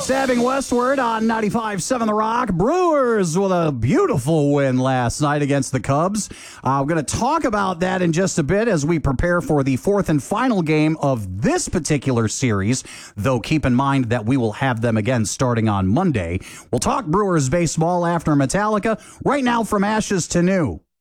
Stabbing westward on 95.7 The Rock. Brewers with a beautiful win last night against the Cubs. We're going to talk about that in just a bit as we prepare for the fourth and final game of this particular series, though keep in mind that we will have them again starting on Monday. We'll talk Brewers baseball after Metallica. Right now, from ashes to new.